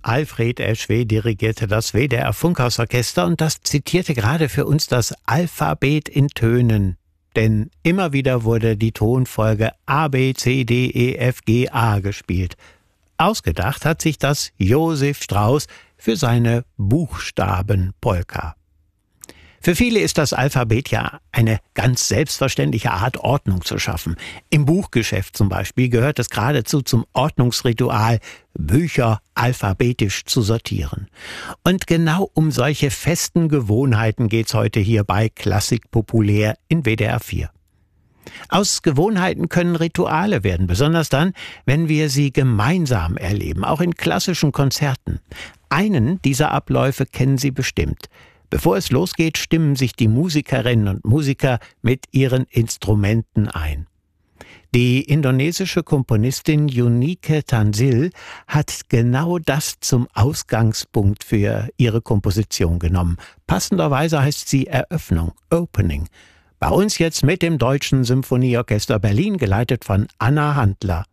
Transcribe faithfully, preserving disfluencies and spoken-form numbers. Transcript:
Alfred Eschwe dirigierte das W D R Funkhausorchester und das zitierte gerade für uns das Alphabet in Tönen. Denn immer wieder wurde die Tonfolge A, B, C, D, E, F, G, A gespielt. Ausgedacht hat sich das Josef Strauss für seine Buchstabenpolka. Für viele ist das Alphabet ja eine ganz selbstverständliche Art, Ordnung zu schaffen. Im Buchgeschäft zum Beispiel gehört es geradezu zum Ordnungsritual, Bücher alphabetisch zu sortieren. Und genau um solche festen Gewohnheiten geht's heute hier bei Klassik populär in W D R vier. Aus Gewohnheiten können Rituale werden, besonders dann, wenn wir sie gemeinsam erleben, auch in klassischen Konzerten. Einen dieser Abläufe kennen Sie bestimmt. Bevor es losgeht, stimmen sich die Musikerinnen und Musiker mit ihren Instrumenten ein. Die indonesische Komponistin Yunike Tanzil hat genau das zum Ausgangspunkt für ihre Komposition genommen. Passenderweise heißt sie Eröffnung, Opening. Bei uns jetzt mit dem Deutschen Symphonieorchester Berlin, geleitet von Anna Handler.